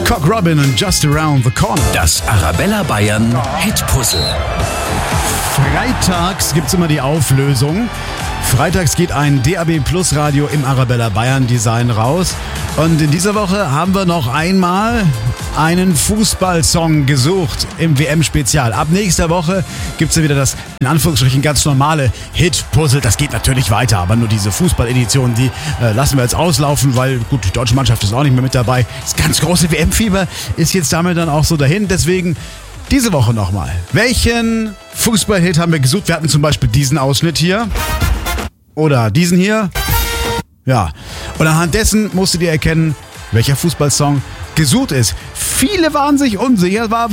Cock Robin und Just Around the Corner. Das Arabella Bayern Hitpuzzle. Freitags gibt's immer die Auflösung. Freitags geht ein DAB Plus Radio im Arabella Bayern Design raus. Und in dieser Woche haben wir noch einmal einen Fußballsong gesucht im WM-Spezial. Ab nächster Woche gibt's ja wieder das, in Anführungsstrichen, ganz normale Hit-Puzzle. Das geht natürlich weiter, aber nur diese Fußball-Edition, die lassen wir jetzt auslaufen, weil, gut, die deutsche Mannschaft ist auch nicht mehr mit dabei. Das ganz große WM-Fieber ist jetzt damit dann auch so dahin. Deswegen diese Woche nochmal. Welchen Fußball-Hit haben wir gesucht? Wir hatten zum Beispiel diesen Ausschnitt hier. Oder diesen hier. Ja. Und anhand dessen musstet ihr erkennen, welcher Fußballsong gesucht ist. Viele waren sich unsicher, war